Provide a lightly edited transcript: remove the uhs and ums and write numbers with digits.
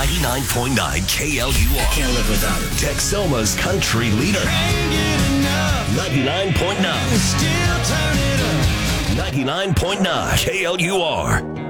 99.9 KLUR. Can't live without it. Texoma's country leader. 99.9. 99.9 KLUR.